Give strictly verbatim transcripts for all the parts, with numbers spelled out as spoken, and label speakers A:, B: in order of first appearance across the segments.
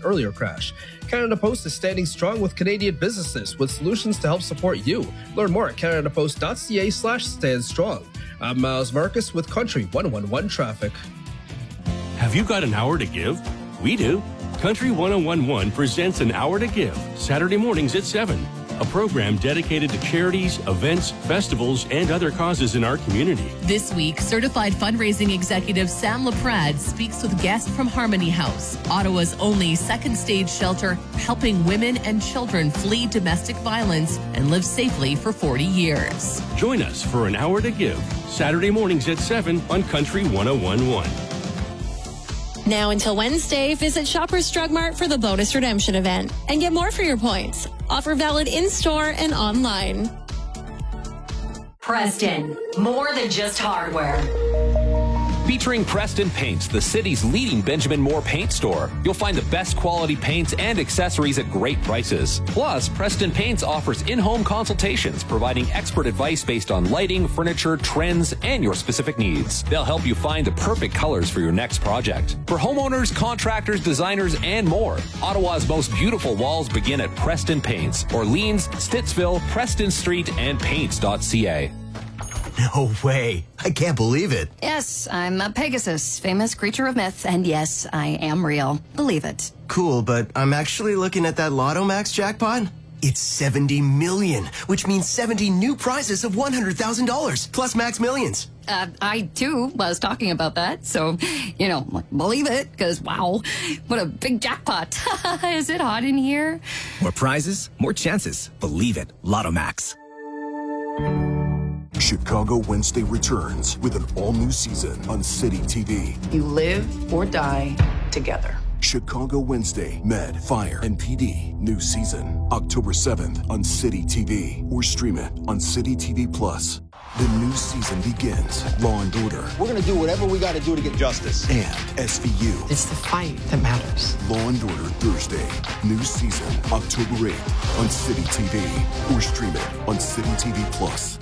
A: earlier crash. Canada Post is standing strong with Canadian businesses with solutions to help support you. Learn more at canadapost.ca slash stand strong. I'm Miles Marcus with Country one oh one Traffic.
B: Have you got an hour to give? We do. Country one oh one one presents An Hour to Give, Saturday mornings at seven. A program dedicated to charities, events, festivals, and other causes in our community.
C: This week, certified fundraising executive Sam Laprade speaks with guests from Harmony House, Ottawa's only second stage shelter, helping women and children flee domestic violence and live safely for forty years.
B: Join us for An Hour to Give, Saturday mornings at seven on Country one oh one one.
D: Now until Wednesday, visit Shoppers Drug Mart for the bonus redemption event and get more for your points. Offer valid in-store and online.
E: Preston, more than just hardware.
F: Featuring Preston Paints, the city's leading Benjamin Moore paint store. You'll find the best quality paints and accessories at great prices. Plus, Preston Paints offers in-home consultations, providing expert advice based on lighting, furniture, trends, and your specific needs. They'll help you find the perfect colors for your next project. For homeowners, contractors, designers, and more, Ottawa's most beautiful walls begin at Preston Paints, Orleans, Stittsville, Preston Street, and paints dot c a.
G: No way. I can't believe it.
H: Yes, I'm a Pegasus, famous creature of myth, and yes, I am real. Believe it.
G: Cool, but I'm actually looking at that Lotto Max jackpot. It's seventy million, which means seventy new prizes of one hundred thousand dollars, plus Max Millions.
H: Uh, I, too, was talking about that, so, you know, believe it, because, wow, what a big jackpot. Is it hot in here?
I: More prizes, more chances. Believe it. Lotto Max.
J: Chicago Wednesday returns with an all-new season on City T V.
K: You live or die together.
J: Chicago Wednesday, Med, Fire, and P D. New season, October seventh on City T V. Or stream it on City T V Plus. The new season begins. Law and Order.
L: We're going to do whatever we got to do to get justice.
J: And S V U.
K: It's the fight that matters.
J: Law and Order Thursday. New season, October eighth on City T V. Or stream it on City T V Plus.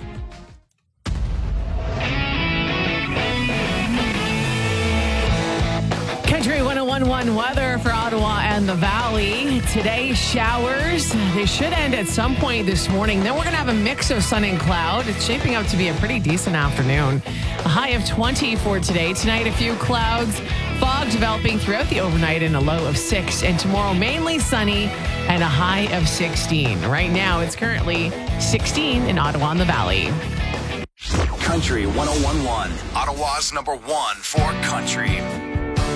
M: Country one oh one one weather for Ottawa and the Valley. Today, showers. They should end at some point this morning. Then we're going to have a mix of sun and cloud. It's shaping up to be a pretty decent afternoon. A high of twenty for today. Tonight, a few clouds. Fog developing throughout the overnight and a low of six. And tomorrow, mainly sunny and a high of sixteen. Right now, it's currently sixteen in Ottawa and the Valley.
N: Country one oh one one, Ottawa's number one for country.